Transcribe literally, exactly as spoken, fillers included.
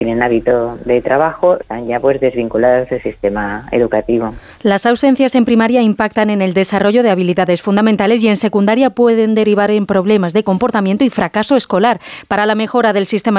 tienen hábito de trabajo, están ya pues desvinculados del sistema educativo. Las ausencias en primaria impactan en el desarrollo de habilidades fundamentales y en secundaria pueden derivar en problemas de comportamiento y fracaso escolar. Para la mejora del sistema